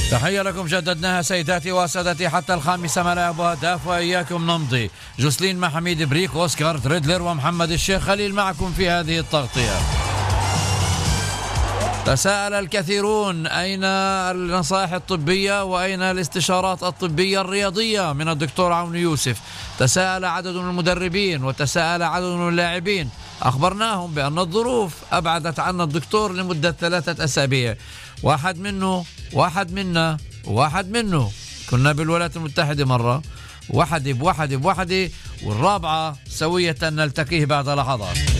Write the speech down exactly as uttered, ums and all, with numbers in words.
تحية لكم جددناها سيداتي وسادتي حتى الخامسة ملاعب وأهداف وإياكم نمضي. جوسلين مع حميد بريك، أوسكار تريدلر ومحمد الشيخ خليل معكم في هذه التغطية. تساءل الكثيرون أين النصائح الطبية وأين الاستشارات الطبية الرياضية من الدكتور عون يوسف. تساءل عدد من المدربين وتساءل عدد من اللاعبين، أخبرناهم بأن الظروف أبعدت عنا الدكتور لمدة ثلاثة أسابيع. واحد منه واحد منا واحد منه كنا بالولايات المتحدة مرة، واحد بواحد بواحد، والرابعة سوية نلتقيه بعد لحظات.